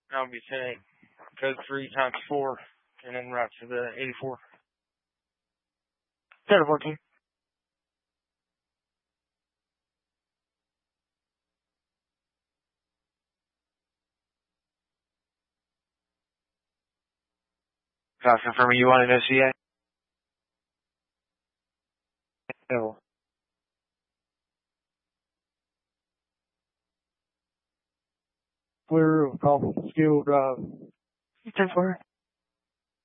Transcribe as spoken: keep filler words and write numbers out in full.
I'll be ten eight. Code three times four, and then right to the eighty-four. ten fourteen. Got confirming you want an O C A? No. Clear of Coffin Skill Drive. ten four.